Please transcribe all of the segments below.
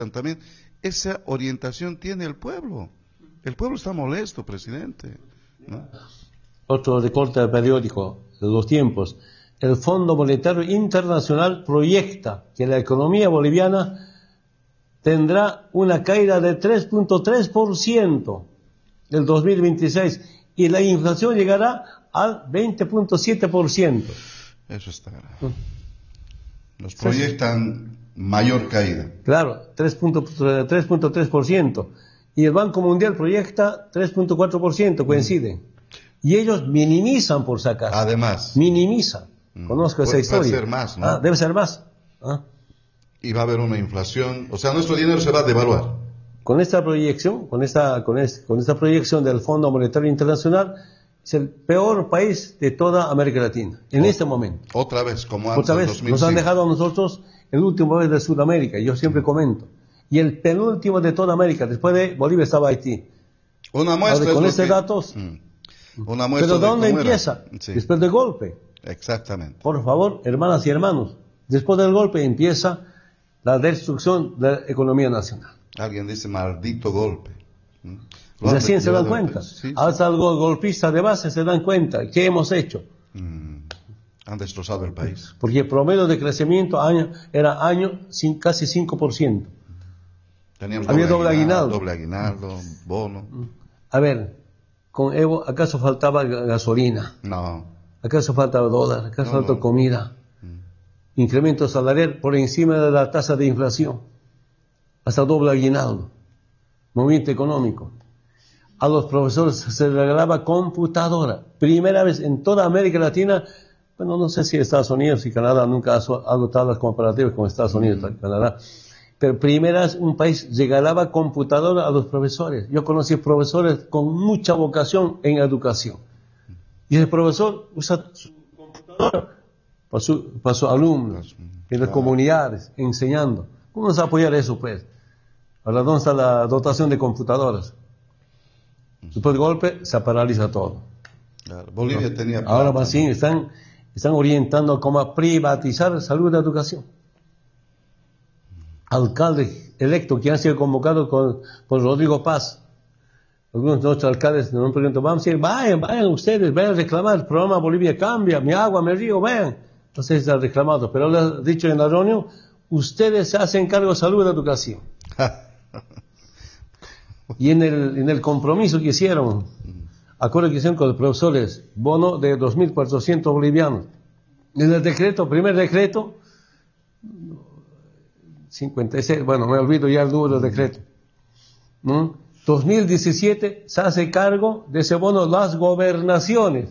también. Esa orientación tiene el pueblo. El pueblo está molesto, presidente, ¿no? Otro recorte del periódico de los tiempos. El Fondo Monetario Internacional proyecta que la economía boliviana tendrá una caída de 3.3% del 2026 y la inflación llegará al 20.7%. Eso está grave. Nos proyectan mayor caída. Claro, 3.3%. Y el Banco Mundial proyecta 3.4%, coincide. Y ellos minimizan por si acaso. Además. Minimizan. Conozco esa historia. Debe ser más, ¿no? Debe ser más. Y va a haber una inflación. O sea, nuestro dinero se va a devaluar. Con esta proyección, con esta proyección del Fondo Monetario Internacional, es el peor país de toda América Latina, en este momento. Otra vez, como antes Otra vez, 2005. nos han dejado a nosotros el último país de Sudamérica, yo siempre comento. Y el penúltimo de toda América, después de Bolivia estaba Haití. Una muestra ahora, con estos datos. Una muestra. ¿Pero dónde empieza? Sí. Después del golpe. Exactamente. Por favor, hermanas y hermanos, después del golpe empieza la destrucción de la economía nacional. Alguien dice maldito golpe. Recién se dan cuenta. Sí. Hasta el golpista de base se dan cuenta. ¿Qué hemos hecho? Han destrozado el país. Porque el promedio de crecimiento era casi 5%. Teníamos había doble aguinaldo. Doble aguinaldo, bono. A ver, con Evo, ¿acaso faltaba gasolina? No. ¿Acaso faltaba dólar? ¿Acaso faltaba comida? Incremento salarial por encima de la tasa de inflación. Hasta doble aguinaldo. Movimiento económico. A los profesores se les regalaba computadora. Primera vez en toda América Latina. Bueno, no sé si Estados Unidos y Canadá, nunca hago tablas comparativas con Estados Unidos y Canadá. Pero primera vez un país regalaba computadora a los profesores. Yo conocí profesores con mucha vocación en educación. Y el profesor usa su computadora para sus alumnos, en las comunidades, enseñando. ¿Cómo nos apoyar eso, pues? Ahora, ¿dónde está la dotación de computadoras? Después del golpe, se paraliza todo. Claro. Bolivia tenía plata. Ahora más bien están orientando como a privatizar salud y educación. Alcalde electo que han sido convocados por Rodrigo Paz. Algunos de nuestros alcaldes no preguntan, vamos a decir, vayan ustedes, vayan a reclamar, el programa Bolivia Cambia, mi agua, mi río, vayan. Entonces están reclamados, pero le han dicho en la reunión, ustedes se hacen cargo de salud y educación. Y en el compromiso que hicieron, acuerdo que hicieron con los profesores, bono de 2.400 bolivianos. En el decreto, primer decreto, 56, bueno, me olvido ya el número del decreto. 2017 se hace cargo de ese bono las gobernaciones.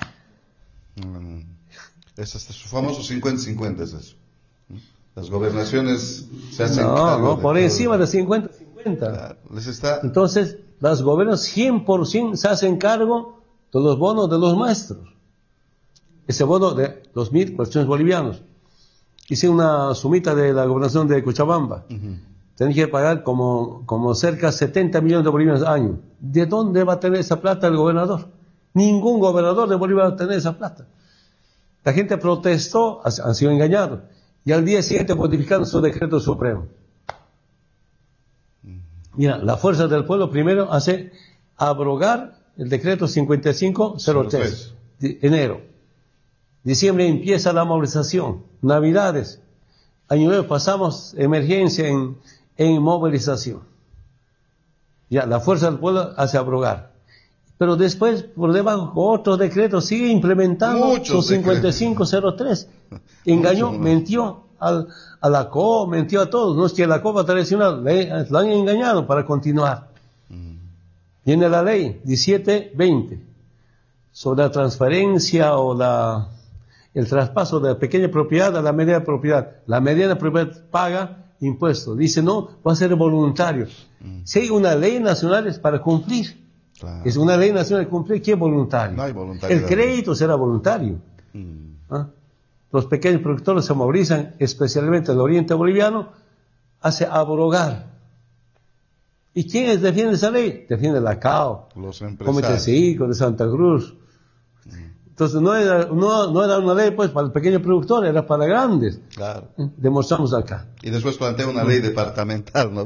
Es hasta su famoso 50-50 es eso. Las gobernaciones se hacen cargo. No, por encima de 50-50. Claro, Entonces, las gobernaciones 100% se hacen cargo de los bonos de los maestros. Ese bono de 2.400 bolivianos. Hice una sumita de la gobernación de Cochabamba. Tienen que pagar como cerca de 70 millones de bolivianos al año. ¿De dónde va a tener esa plata el gobernador? Ningún gobernador de Bolivia va a tener esa plata. La gente protestó, han sido engañados. Y al día siguiente modificaron su decreto supremo. Mira, la fuerza del pueblo primero hace abrogar el decreto 5503 de enero. Diciembre empieza la movilización. Navidades. Año nuevo pasamos emergencia en movilización. Ya, la fuerza del pueblo hace abrogar. Pero después, por debajo, otro decreto sigue implementando su 5503. Engañó, mintió a la CO, mintió a todos. No es que la CO va a traicionar, lo han engañado para continuar. Viene la ley 1720 sobre la transferencia o el traspaso de la pequeña propiedad a la mediana propiedad. La mediana propiedad paga impuestos. Dice, no, va a ser voluntario. Si hay una ley nacional es para cumplir. Claro. Es una ley nacional de cumplir, ¿qué es voluntario? No hay voluntariedad. El crédito será voluntario. Los pequeños productores se movilizan, especialmente el oriente boliviano, hace abrogar. ¿Y quiénes defienden esa ley? Defiende la CAO, los empresarios. Comité Cívico de Santa Cruz, Entonces no era una ley pues para el pequeño productor, era para grandes. Claro. Demostramos acá. Y después plantea una ley departamental, ¿no?